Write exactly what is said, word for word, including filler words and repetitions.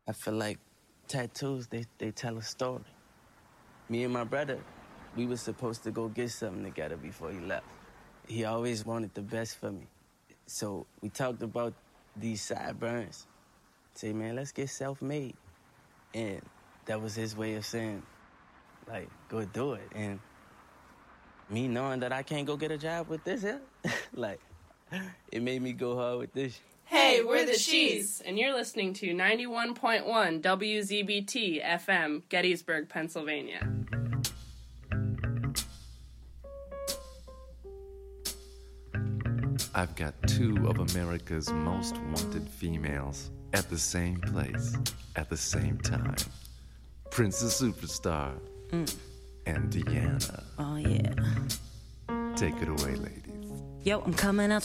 I feel like tattoos, they, they tell a story. Me and my brother, we were supposed to go get something together before he left. He always wanted the best for me. So we talked about these sideburns. Say, man, let's get self-made. And that was his way of saying, like, go do it. And me knowing that I can't go get a job with this here, like, it made me go hard with this. Hey, we're the She's, and you're listening to ninety-one point one W Z B T F M, Gettysburg, Pennsylvania. I've got two of America's most wanted females at the same place at the same time. Princess Superstar mm. and Deanna. Oh, yeah. Take it away, ladies. Yo, I'm coming out